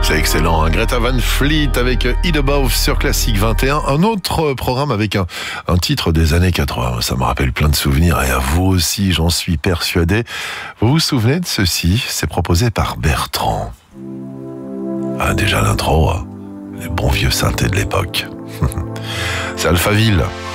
C'est excellent, hein. Greta Van Fleet avec Head Above sur Classique 21. Un autre programme avec un titre des années 80. Ça me rappelle plein de souvenirs et à vous aussi, j'en suis persuadé. Vous vous souvenez de ceci? C'est proposé par Bertrand. Ah, déjà l'intro, hein. Les bons vieux synthés de l'époque. C'est Alphaville.